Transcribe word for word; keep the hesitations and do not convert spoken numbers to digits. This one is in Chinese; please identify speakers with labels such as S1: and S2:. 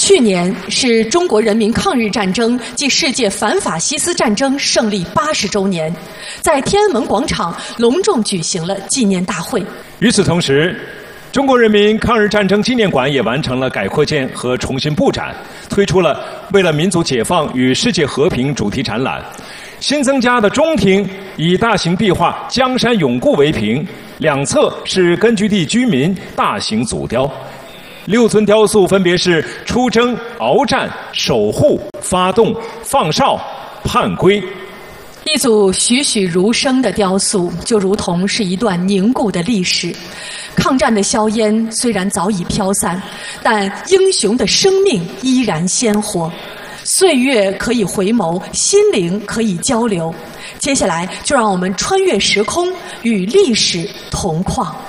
S1: 去年是中国人民抗日战争暨世界反法西斯战争胜利八十周年，在天安门广场隆重举行了纪念大会。
S2: 与此同时，中国人民抗日战争纪念馆也完成了改扩建和重新布展，推出了“为了民族解放与世界和平”主题展览。新增加的中庭以大型壁画“江山永固”为屏，两侧是根据地居民大型组雕。六尊雕塑分别是出征、鏖战、守护、发动、放哨、叛归。
S1: 一组栩栩如生的雕塑，就如同是一段凝固的历史。抗战的硝烟虽然早已飘散，但英雄的生命依然鲜活。岁月可以回眸，心灵可以交流。接下来，就让我们穿越时空，与历史同框。